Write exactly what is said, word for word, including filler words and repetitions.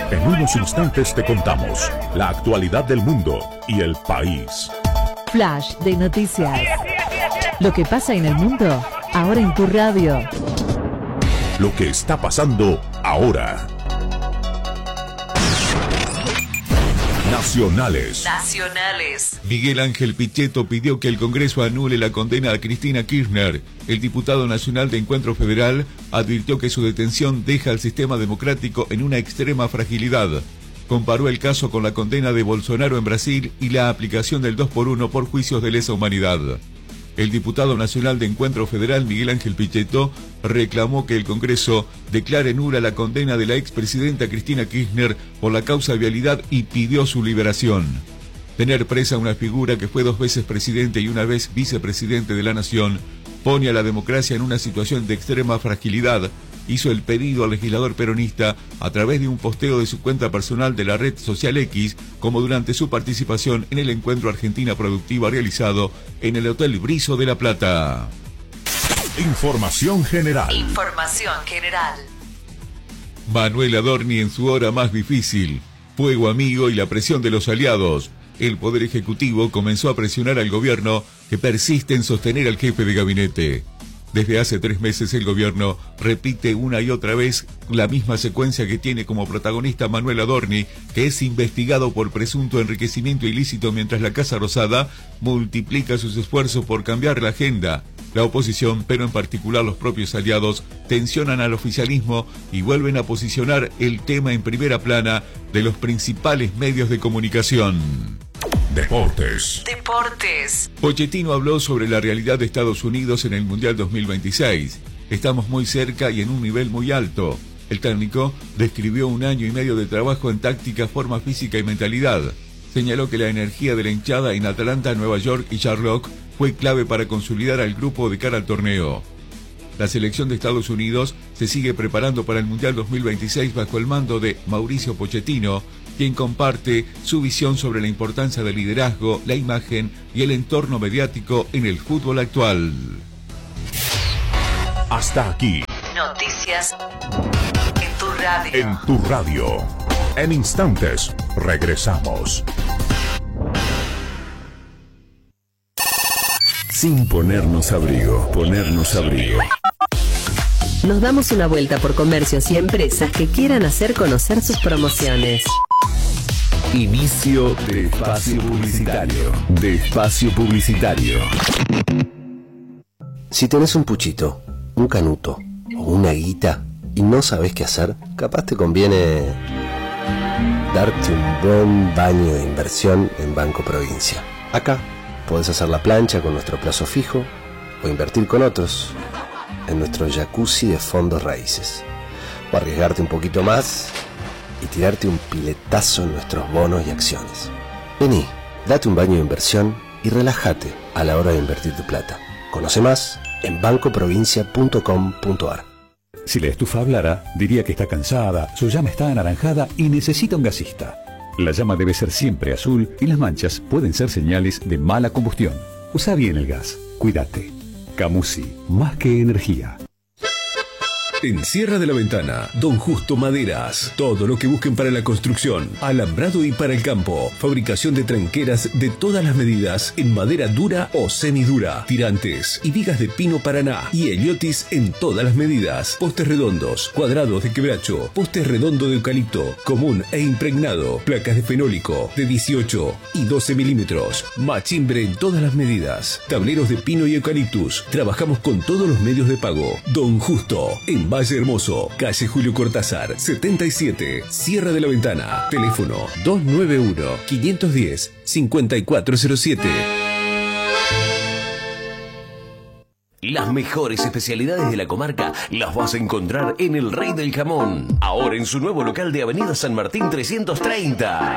En unos instantes te contamos la actualidad del mundo y el país. Flash de noticias. Lo que pasa en el mundo, ahora en tu radio. Lo que está pasando ahora. Nacionales. Nacionales. Miguel Ángel Pichetto pidió que el Congreso anule la condena a Cristina Kirchner. El diputado nacional de Encuentro Federal advirtió que su detención deja al sistema democrático en una extrema fragilidad. Comparó el caso con la condena de Bolsonaro en Brasil y la aplicación del dos por uno por juicios de lesa humanidad. El diputado nacional de Encuentro Federal, Miguel Ángel Pichetto, reclamó que el Congreso declare nula la condena de la expresidenta Cristina Kirchner por la causa de vialidad y pidió su liberación. Tener presa a una figura que fue dos veces presidente y una vez vicepresidente de la nación pone a la democracia en una situación de extrema fragilidad, hizo el pedido al legislador peronista a través de un posteo de su cuenta personal de la red social X, como durante su participación en el encuentro Argentina Productiva realizado en el Hotel Brizo de La Plata. Información general. Información general. Manuel Adorni en su hora más difícil. Fuego amigo y la presión de los aliados. El Poder Ejecutivo comenzó a presionar al gobierno que persiste en sostener al jefe de gabinete. Desde hace tres meses el gobierno repite una y otra vez la misma secuencia que tiene como protagonista Manuel Adorni, que es investigado por presunto enriquecimiento ilícito mientras la Casa Rosada multiplica sus esfuerzos por cambiar la agenda. La oposición, pero en particular los propios aliados, tensionan al oficialismo y vuelven a posicionar el tema en primera plana de los principales medios de comunicación. Deportes. Deportes. Pochettino habló sobre la realidad de Estados Unidos en el Mundial dos mil veintiséis. Estamos muy cerca y en un nivel muy alto. El técnico describió un año y medio de trabajo en táctica, forma física y mentalidad. Señaló que la energía de la hinchada en Atlanta, Nueva York y Charlotte fue clave para consolidar al grupo de cara al torneo. La selección de Estados Unidos se sigue preparando para el Mundial dos mil veintiséis bajo el mando de Mauricio Pochettino, quien comparte su visión sobre la importancia del liderazgo, la imagen y el entorno mediático en el fútbol actual. Hasta aquí. Noticias en tu radio. En tu radio. En instantes, regresamos. Sin ponernos abrigo, ponernos abrigo. Nos damos una vuelta por comercios y empresas que quieran hacer conocer sus promociones. Inicio de espacio publicitario. De espacio publicitario. Si tenés un puchito, un canuto o una guita y no sabés qué hacer, capaz te conviene darte un buen baño de inversión en Banco Provincia. Acá podés hacer la plancha con nuestro plazo fijo o invertir con otros en nuestro jacuzzi de fondos raíces, o arriesgarte un poquito más y tirarte un piletazo en nuestros bonos y acciones. Vení, date un baño de inversión y relájate a la hora de invertir tu plata. Conoce más en banco provincia punto com punto ar. Si la estufa hablara, diría que está cansada, su llama está anaranjada y necesita un gasista. La llama debe ser siempre azul y las manchas pueden ser señales de mala combustión. Usa bien el gas, cuídate. Camusi, más que energía. En Sierra de la Ventana, Don Justo Maderas. Todo lo que busquen para la construcción, alambrado y para el campo. Fabricación de tranqueras de todas las medidas en madera dura o semidura. Tirantes y vigas de pino paraná. Y heliotis en todas las medidas. Postes redondos, cuadrados de quebracho. Postes redondo de eucalipto, común e impregnado. Placas de fenólico de dieciocho y doce milímetros. Machimbre en todas las medidas. Tableros de pino y eucaliptus. Trabajamos con todos los medios de pago. Don Justo, en Valle Hermoso, calle Julio Cortázar, setenta y siete, Sierra de la Ventana. Teléfono dos nueve uno, cinco uno cero, cinco cuatro cero siete. Las mejores especialidades de la comarca las vas a encontrar en El Rey del Jamón. Ahora en su nuevo local de Avenida San Martín trescientos treinta.